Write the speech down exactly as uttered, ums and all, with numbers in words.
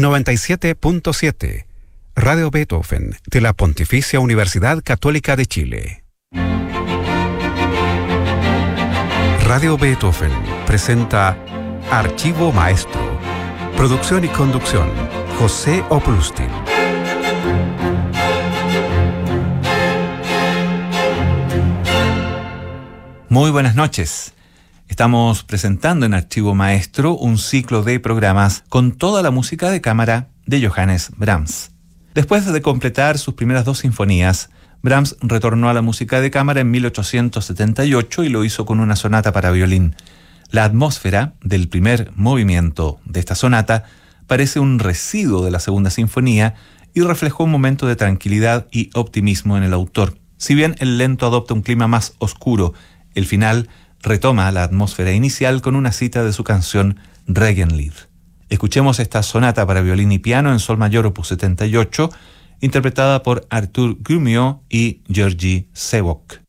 noventa y siete punto siete, Radio Beethoven, de la Pontificia Universidad Católica de Chile. Radio Beethoven presenta Archivo Maestro. Producción y conducción, José Oprustin. Muy buenas noches. Estamos presentando en Archivo Maestro un ciclo de programas con toda la música de cámara de Johannes Brahms. Después de completar sus primeras dos sinfonías, Brahms retornó a la música de cámara en mil ochocientos setenta y ocho y lo hizo con una sonata para violín. La atmósfera del primer movimiento de esta sonata parece un residuo de la segunda sinfonía y reflejó un momento de tranquilidad y optimismo en el autor. Si bien el lento adopta un clima más oscuro, el final retoma la atmósfera inicial con una cita de su canción Regenlied. Escuchemos esta sonata para violín y piano en sol mayor opus setenta y ocho, interpretada por Artur Grumiaux y Georgi Sebok.